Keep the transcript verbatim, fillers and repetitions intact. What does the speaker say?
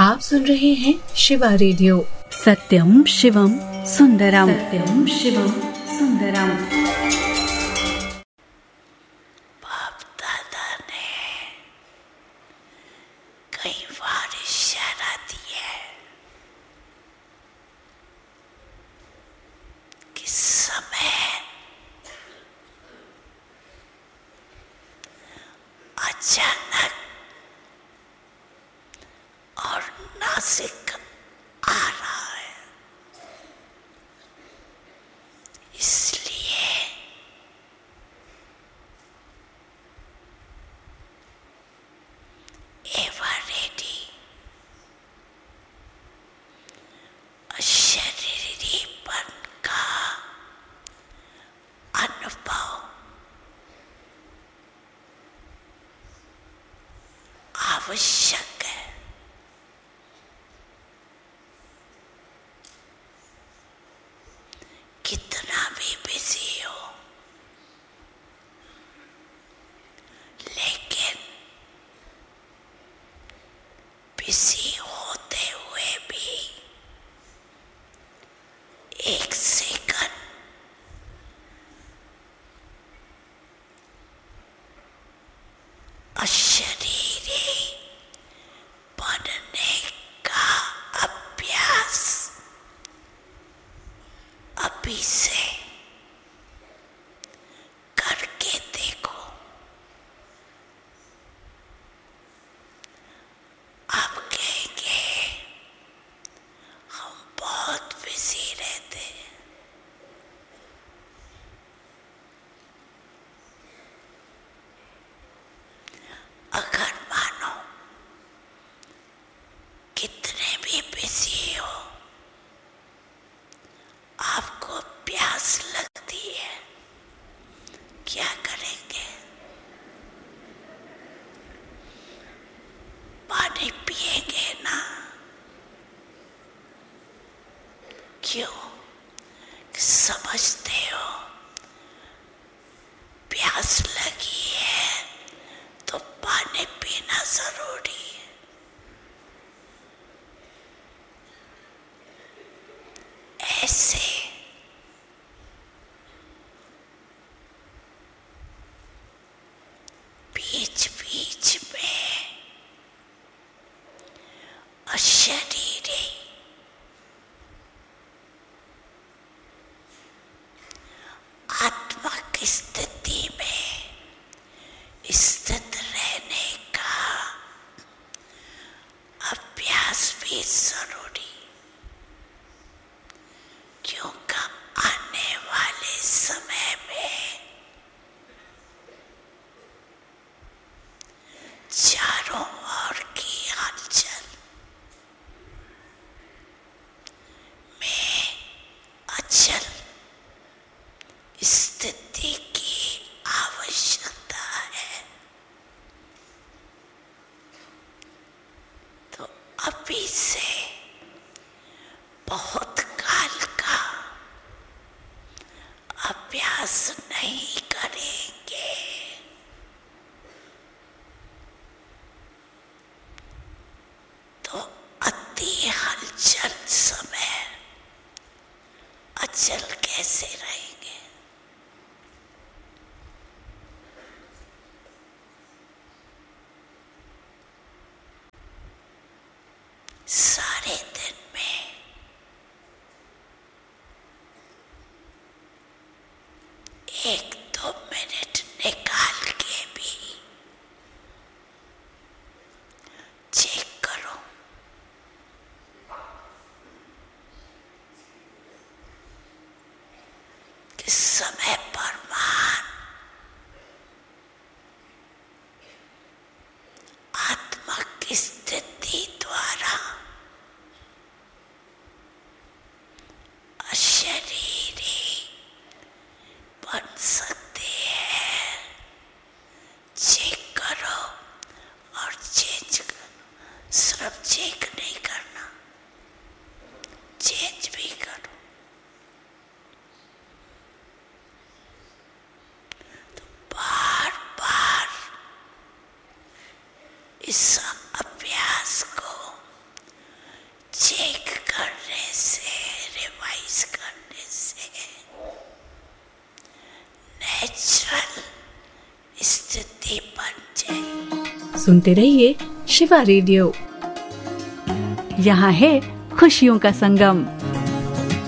आप सुन रहे हैं शिवा रेडियो। सत्यम शिवम सुंदरम, सत्यम शिवम सुंदरम। बाप दादा ने कई बार इशारा दिया कि समय अचानक और नासिक आ रहा है, इसलिए एवर रेडी अशरीरीपन का अनुभव आवश्यक है। कितना भी बिजी हो, लेकिन बिजी होते हुए भी एक सेकंड अशरीरी बनने का अभ्यास अभी से करके देखो। आप कहेंगे हम बहुत बिजी रहते हैं। अगर मानो कितने भी बिजी हो, आपको प्यास लगती है, क्या करेंगे? पानी पिएंगे ना? क्यों? समझते हो प्यास लगी है तो पानी पीना जरूरी है। ऐसे बीच बीच में अशरीरी आत्मिक स्थिति में स्थित रहने का अभ्यास भी जरूरी, क्योंकि आने वाले समय में चारों ओर की हलचल में अचल स्थिति की आवश्यकता है। तो अभी से बहुत काल का अभ्यास नहीं करेंगे तो अति हलचल समय अचल कैसे रहेंगे? सारे दिन में एक दो मिनट निकाल के भी चेक करो कि समय पर मान आत्मिक स्थिति द्वारा अशरीरी बन सकते हैं। चेक करो और चेंज करो। सिर्फ चेक नहीं करना, चेंज भी करो। तो बार बार इस अभ्यास को चेक करने से, रिवाइज करने से नेचुरल स्थिति बन जाए। सुनते रहिए शिवा रेडियो। यहाँ है खुशियों का संगम।